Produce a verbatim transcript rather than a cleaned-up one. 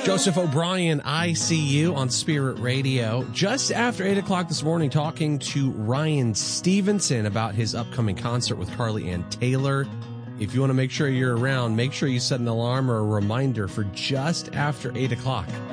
Joseph O'Brien, I See You on Spirit Radio. Just after eight o'clock this morning, talking to Ryan Stevenson about his upcoming concert with Carly Ann Taylor. If you want to make sure you're around, make sure you set an alarm or a reminder for just after eight o'clock.